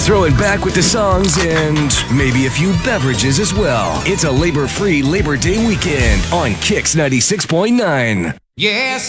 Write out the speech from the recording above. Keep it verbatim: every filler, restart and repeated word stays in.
throwing back with the songs and maybe a few beverages as well. It's a labor-free Labor Day weekend on Kicks ninety-six point nine. Yes,